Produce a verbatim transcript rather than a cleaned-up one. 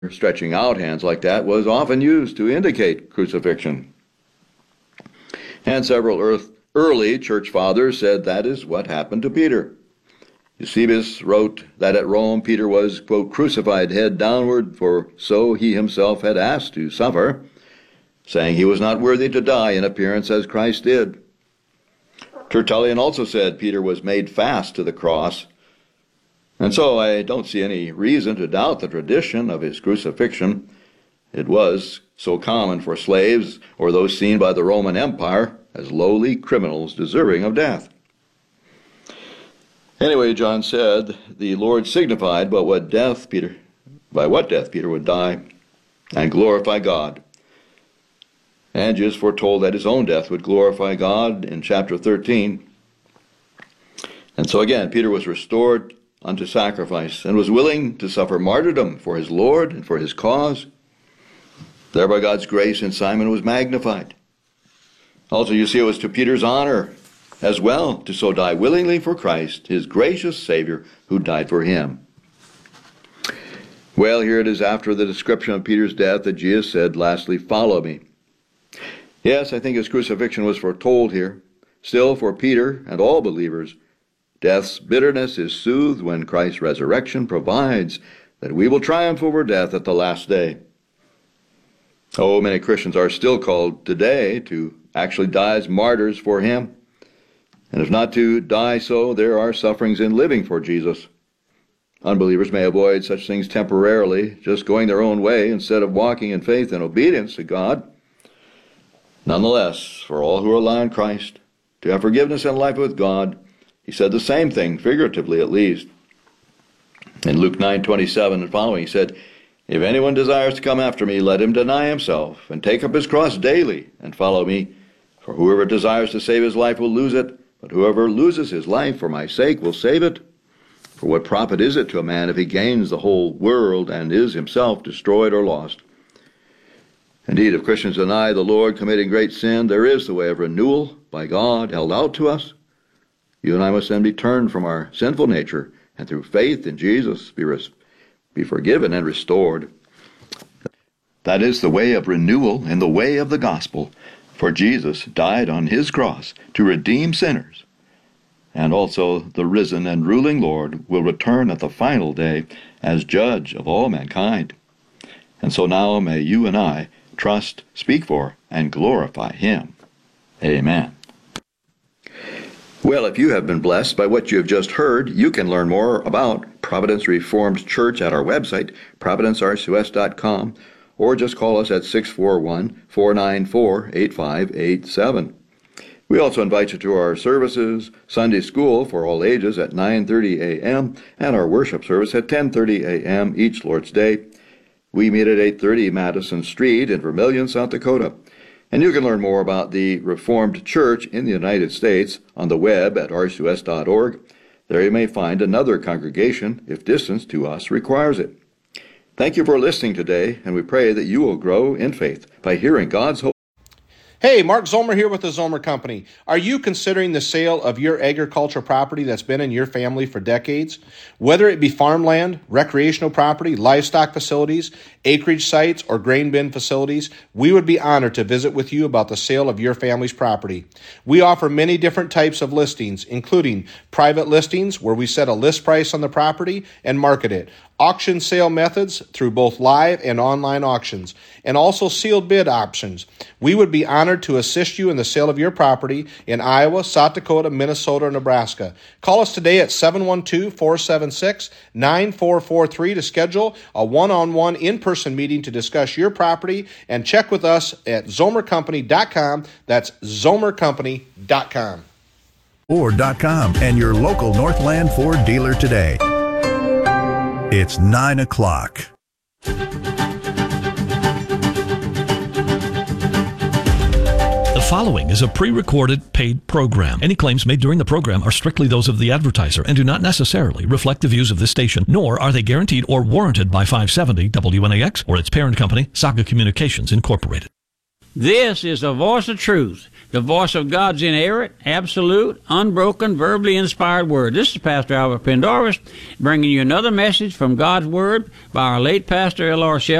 Stretching out hands like that was often used to indicate crucifixion. And several earth, early church fathers said that is what happened to Peter. Eusebius wrote that at Rome Peter was, quote, crucified head downward, for so he himself had asked to suffer, saying he was not worthy to die in appearance as Christ did. Tertullian also said Peter was made fast to the cross, and so I don't see any reason to doubt the tradition of his crucifixion. It was so common for slaves or those seen by the Roman Empire as lowly criminals deserving of death. Anyway, John said, the Lord signified by what death Peter, by what death Peter would die and glorify God. And Jesus foretold that his own death would glorify God in chapter thirteen. And so again, Peter was restored unto sacrifice, and was willing to suffer martyrdom for his Lord and for his cause. Thereby God's grace in Simon was magnified. Also, you see, it was to Peter's honor as well to so die willingly for Christ, his gracious Savior, who died for him. Well, here it is after the description of Peter's death that Jesus said, lastly, follow me. Yes, I think his crucifixion was foretold here. Still, for Peter and all believers, death's bitterness is soothed when Christ's resurrection provides that we will triumph over death at the last day. Oh, many Christians are still called today to actually die as martyrs for him. And if not to die so, there are sufferings in living for Jesus. Unbelievers may avoid such things temporarily, just going their own way instead of walking in faith and obedience to God. Nonetheless, for all who rely on Christ, to have forgiveness and life with God, he said the same thing, figuratively at least. In Luke nine twenty-seven and following, he said, if anyone desires to come after me, let him deny himself, and take up his cross daily, and follow me. For whoever desires to save his life will lose it, but whoever loses his life for my sake will save it. For what profit is it to a man if he gains the whole world, and is himself destroyed or lost? Indeed, if Christians deny the Lord, committing great sin, there is the way of renewal by God held out to us. You and I must then be turned from our sinful nature, and through faith in Jesus be, res- be forgiven and restored. That is the way of renewal in the way of the gospel, for Jesus died on his cross to redeem sinners. And also the risen and ruling Lord will return at the final day as judge of all mankind. And so now may you and I trust, speak for, and glorify him. Amen. Well, if you have been blessed by what you have just heard, you can learn more about Providence Reformed Church at our website, providence r c s dot com, or just call us at six four one, four nine four, eight five eight seven. We also invite you to our services, Sunday school for all ages at nine thirty a m and our worship service at ten thirty a m each Lord's Day. We meet at eight thirty Madison Street in Vermilion, South Dakota. And you can learn more about the Reformed Church in the United States on the web at r c s dot org. There you may find another congregation if distance to us requires it. Thank you for listening today, and we pray that you will grow in faith by hearing God's hope. Hey, Mark Zomer here with the Zomer Company. Are you considering the sale of your agricultural property that's been in your family for decades? Whether it be farmland, recreational property, livestock facilities, acreage sites, or grain bin facilities, we would be honored to visit with you about the sale of your family's property. We offer many different types of listings, including private listings where we set a list price on the property and market it, auction sale methods through both live and online auctions, and also sealed bid options. We would be honored to assist you in the sale of your property in Iowa, South Dakota, Minnesota, or Nebraska. Call us today at seven one two, four seven six, nine four four three to schedule a one-on-one in-person meeting to discuss your property, and check with us at zomer company dot com. That's zomer company dot com. Ford dot com and your local Northland Ford dealer today. It's nine o'clock. The following is a pre-recorded paid program. Any claims made during the program are strictly those of the advertiser and do not necessarily reflect the views of this station, nor are they guaranteed or warranted by five seventy W N A X or its parent company, Saga Communications Incorporated. This is the voice of truth, the voice of God's inerrant, absolute, unbroken, verbally inspired word. This is Pastor Albert Pendarvis bringing you another message from God's Word by our late Pastor L R. Shelton.